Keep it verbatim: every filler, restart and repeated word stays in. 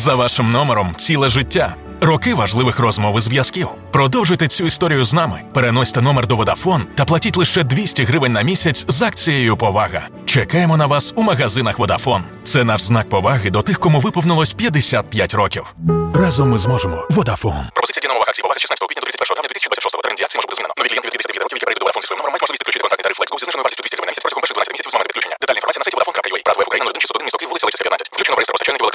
За вашим номером ціле життя. Роки важливих розмов і зв'язків. Продовжуйте цю історію з нами. Переносьте номер до Vodafone та платіть лише двісті гривень на місяць з акцією «Повага». Чекаємо на вас у магазинах Vodafone. Це наш знак поваги до тих, кому виповнилось п'ятдесят п'ять років. Разом ми зможемо. Vodafone. Пропозиція дієномових акцій «Повага» з шістнадцятого квітня до тридцять першого травня дві тисячі двадцять шостого. Термін дії акції може бути змінено. Нові клієнти